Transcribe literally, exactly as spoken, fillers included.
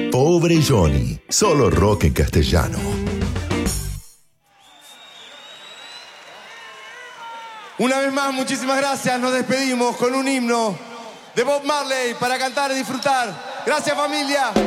Pobre Johnny, solo rock en castellano. Una vez más, muchísimas gracias. Nos despedimos con un himno de Bob Marley para cantar y disfrutar. Gracias, familia.